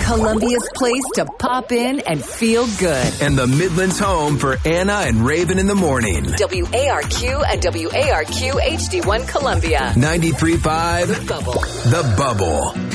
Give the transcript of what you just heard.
Columbia's place to pop in and feel good. And the Midlands home for Anna and Raven in the morning. WARQ and WARQ HD1 Columbia. 93.5 The Bubble. The Bubble.